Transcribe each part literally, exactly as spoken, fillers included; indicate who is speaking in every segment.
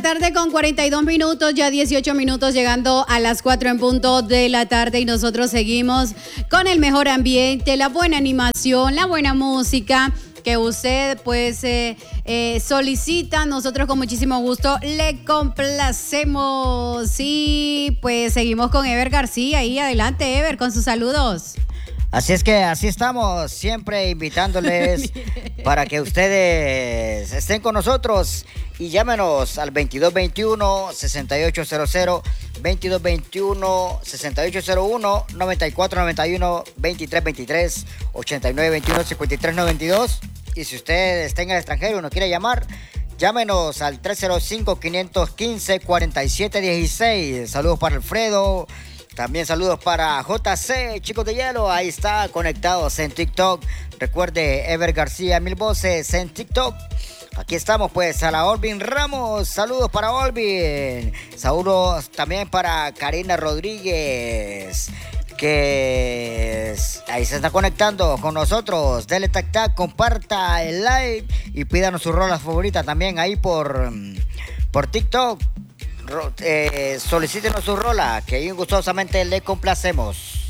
Speaker 1: tarde con cuarenta y dos minutos, ya dieciocho minutos llegando a las cuatro en punto de la tarde y nosotros seguimos con el mejor ambiente, la buena animación, la buena música que usted pues eh, eh, solicita. Nosotros con muchísimo gusto le complacemos y pues seguimos con Ever García. Y adelante, Ever, con sus saludos.
Speaker 2: Así es que así estamos, siempre invitándoles para que ustedes estén con nosotros y llámenos al veintidós veintiuno, sesenta y ocho cero cero, veintidós veintiuno, sesenta y ocho cero uno, noventa y cuatro noventa y uno, veintitrés veintitrés, ochenta y nueve veintiuno, cincuenta y tres noventa y dos. Y si usted está en el extranjero y nos quiere llamar, llámenos al tres cero cinco, cinco uno cinco, cuatro siete uno seis. Saludos para Alfredo. También saludos para J C, Chicos de Hielo, ahí está, conectados en TikTok. Recuerde, Ever García, mil voces en TikTok. Aquí estamos pues, a la Olvin Ramos, saludos para Olvin. Saludos también para Karina Rodríguez, que ahí se está conectando con nosotros. Dele tac tac, comparta el live y pídanos su rola favorita también ahí por, por TikTok. Eh, solicítenos su rola, que ahí gustosamente le complacemos.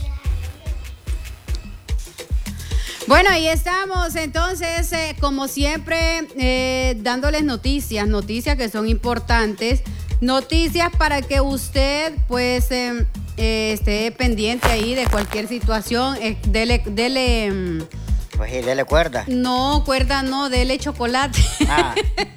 Speaker 1: Bueno, ahí estamos entonces, eh, como siempre, eh, dándoles noticias, noticias que son importantes, noticias para que usted pues eh, eh, esté pendiente ahí de cualquier situación, eh, dele, dele
Speaker 2: pues sí, dele cuerda.
Speaker 1: No, cuerda no, dele chocolate. Ah.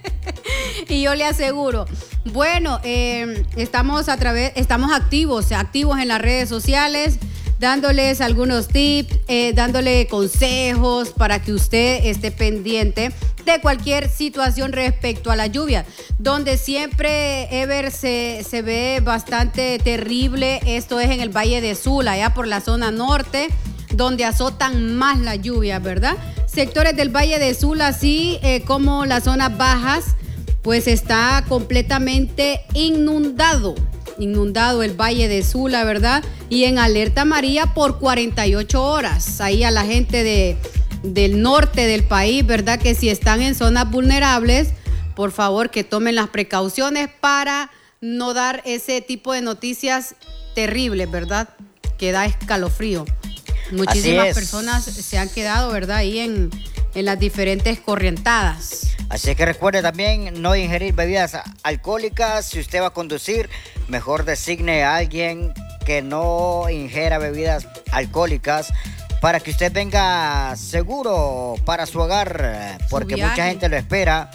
Speaker 1: Y yo le aseguro, bueno, eh, estamos a través, estamos activos, activos en las redes sociales, dándoles algunos tips, eh, dándole consejos para que usted esté pendiente de cualquier situación respecto a la lluvia, donde siempre, Ever, se, se ve bastante terrible. Esto es en el Valle de Sula, allá por la zona norte, donde azotan más la lluvia, ¿verdad? Sectores del Valle de Sula, así eh, como las zonas bajas, pues está completamente inundado, inundado el Valle de Sula, ¿verdad? Y en alerta amarilla por cuarenta y ocho horas. Ahí a la gente de, del norte del país, ¿verdad? Que si están en zonas vulnerables, por favor que tomen las precauciones para no dar ese tipo de noticias terribles, ¿verdad? Que da escalofrío. Muchísimas personas se han quedado, ¿verdad? Ahí en, en las diferentes corrientadas.
Speaker 2: Así que recuerde también no ingerir bebidas alcohólicas. Si usted va a conducir, mejor designe a alguien que no ingiera bebidas alcohólicas para que usted venga seguro para su hogar, porque su mucha gente lo espera.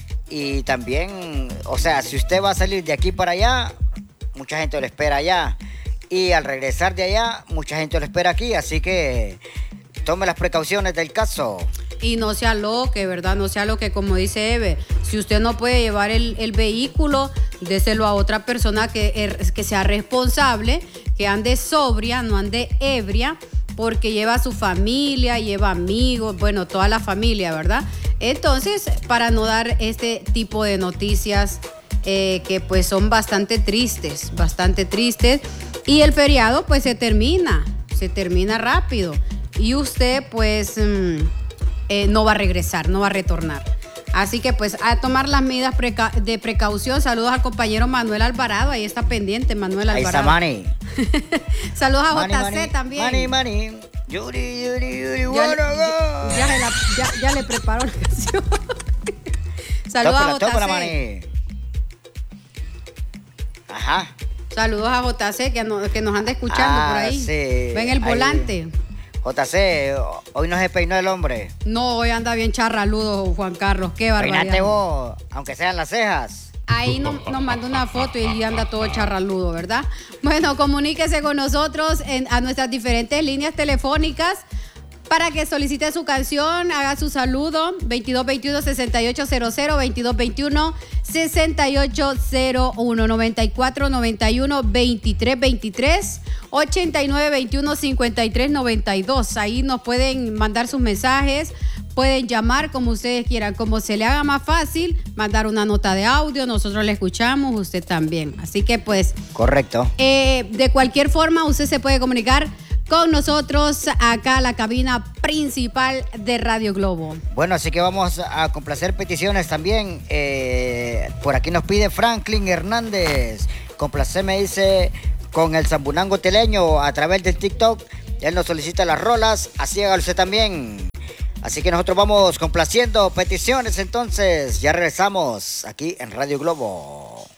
Speaker 2: Y también, o sea, si usted va a salir de aquí para allá, mucha gente lo espera allá. Y al regresar de allá, mucha gente lo espera aquí. Así que tome las precauciones del caso.
Speaker 1: Y no se aloque, ¿verdad? No se aloque, como dice Eve. Si usted no puede llevar el, el vehículo, déselo a otra persona que, que sea responsable, que ande sobria, no ande ebria, porque lleva a su familia, lleva amigos, bueno, toda la familia, ¿verdad? Entonces, para no dar este tipo de noticias eh, que pues son bastante tristes, bastante tristes. Y el feriado pues se termina, se termina rápido. Y usted pues... Mmm, Eh, no va a regresar, no va a retornar. Así que pues a tomar las medidas preca- de precaución. Saludos al compañero Manuel Alvarado, ahí está pendiente Manuel Alvarado.
Speaker 2: Ahí está Manny.
Speaker 1: Saludos a
Speaker 2: Manny,
Speaker 1: J C
Speaker 2: Manny,
Speaker 1: también.
Speaker 2: Manny, Manny. Yuri, Yuri, Yuri,
Speaker 1: ya,
Speaker 2: wanna
Speaker 1: le,
Speaker 2: go.
Speaker 1: ya, ya, ya, ya le preparó la canción. Saludos
Speaker 2: tópala,
Speaker 1: a J C.
Speaker 2: Tópala, Manny. Ajá.
Speaker 1: Saludos a J C que, no, que nos anda escuchando
Speaker 2: ah,
Speaker 1: por ahí.
Speaker 2: Sí.
Speaker 1: Ven el volante.
Speaker 2: Ahí. J C, hoy no se peinó el hombre.
Speaker 1: No, hoy anda bien charraludo Juan Carlos, qué barbaridad.
Speaker 2: Peinate vos, aunque sean las cejas.
Speaker 1: Ahí nos, nos mandó una foto y anda todo charraludo, ¿verdad? Bueno, comuníquese con nosotros en, a nuestras diferentes líneas telefónicas para que solicite su canción, haga su saludo, veintidós veintiuno, sesenta y ocho cero cero, veintidós veintiuno, sesenta y ocho cero uno, noventa y cuatro noventa y uno, veintitrés veintitrés, ochenta y nueve veintiuno, cincuenta y tres noventa y dos. Ahí nos pueden mandar sus mensajes, pueden llamar como ustedes quieran, como se le haga más fácil, mandar una nota de audio, nosotros le escuchamos, usted también. Así que pues...
Speaker 2: Correcto.
Speaker 1: Eh, de cualquier forma, usted se puede comunicar con nosotros acá a la cabina principal de Radio Globo.
Speaker 2: Bueno, así que vamos a complacer peticiones también. Eh, Por aquí nos pide Franklin Hernández. Complaceme, dice, con el Zambunango Teleño a través del TikTok. Él nos solicita las rolas, así hágalo usted también. Así que nosotros vamos complaciendo peticiones entonces. Ya regresamos aquí en Radio Globo.